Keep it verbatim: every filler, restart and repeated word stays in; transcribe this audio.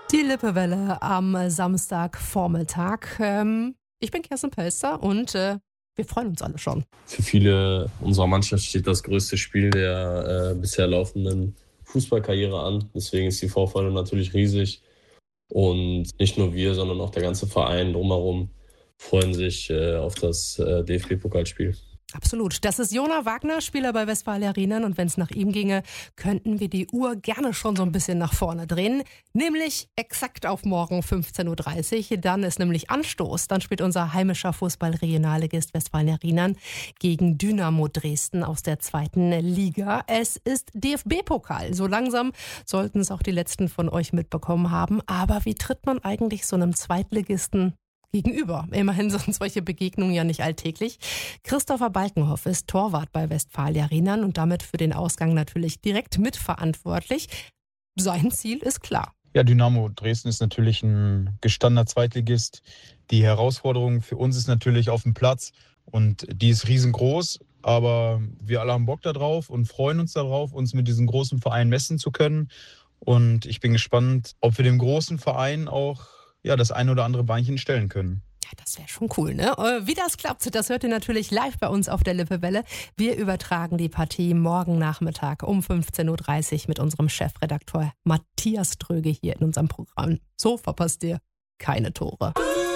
Die Lippewelle am Samstagvormittag. Ähm, ich bin Kerstin Pölster und äh, wir freuen uns alle schon. Für viele unserer Mannschaft steht das größte Spiel der äh, bisher laufenden Fußballkarriere an. Deswegen ist die Vorfreude natürlich riesig. Und nicht nur wir, sondern auch der ganze Verein drumherum freuen sich äh, auf das äh, D F B-Pokalspiel. Absolut. Das ist Jona Wagner, Spieler bei Westfalia Rienern. Und wenn es nach ihm ginge, könnten wir die Uhr gerne schon so ein bisschen nach vorne drehen. Nämlich exakt auf morgen fünfzehn Uhr dreißig. Dann ist nämlich Anstoß. Dann spielt unser heimischer Fußball-Regionalligist Westfalia Rienern gegen Dynamo Dresden aus der zweiten Liga. Es ist D F B-Pokal. So langsam sollten es auch die letzten von euch mitbekommen haben. Aber wie tritt man eigentlich so einem Zweitligisten gegenüber? Immerhin sind solche Begegnungen ja nicht alltäglich. Christopher Balkenhoff ist Torwart bei Westfalia Rienern und damit für den Ausgang natürlich direkt mitverantwortlich. Sein Ziel ist klar. Ja, Dynamo Dresden ist natürlich ein gestandener Zweitligist. Die Herausforderung für uns ist natürlich auf dem Platz und die ist riesengroß, aber wir alle haben Bock da drauf und freuen uns darauf, uns mit diesem großen Verein messen zu können. Und ich bin gespannt, ob wir dem großen Verein auch ja, das ein oder andere Beinchen stellen können. Ja, das wäre schon cool, ne? Wie das klappt, das hört ihr natürlich live bei uns auf der Lippewelle. Wir übertragen die Partie morgen Nachmittag um fünfzehn Uhr dreißig mit unserem Chefredakteur Matthias Dröge hier in unserem Programm. So verpasst ihr keine Tore.